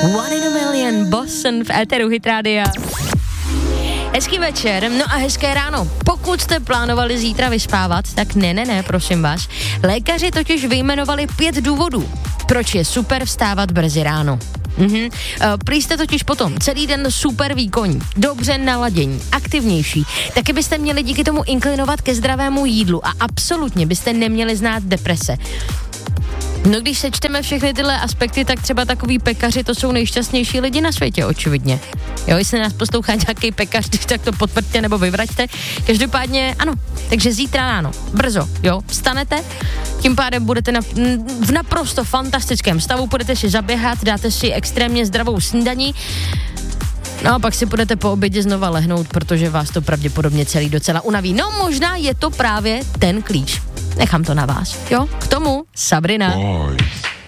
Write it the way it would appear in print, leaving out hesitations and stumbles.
One in a Million, Boston v éteru Hit Rádia. Hezký večer, no a hezké ráno. Pokud jste plánovali zítra vyspávat, tak ne, prosím vás. Lékaři totiž vyjmenovali 5 důvodů, proč je super vstávat brzy ráno. Prý jste totiž potom celý den super výkonní, dobře naladění, aktivnější. Taky byste měli díky tomu inklinovat ke zdravému jídlu a absolutně byste neměli znát deprese. No když sečteme všechny tyhle aspekty, tak třeba takový pekaři, to jsou nejšťastnější lidi na světě, očividně. Jo, jestli nás poslouchá nějaký pekař, tak to potvrďte nebo vyvraťte. Každopádně ano, takže zítra ráno, brzo, jo, vstanete, tím pádem budete v naprosto fantastickém stavu, budete si zaběhat, dáte si extrémně zdravou snídaní, no a pak si budete po obědě znova lehnout, protože vás to pravděpodobně celý docela unaví. No možná je to právě ten klíč. Nechám to na vás, jo? K tomu Sabrina.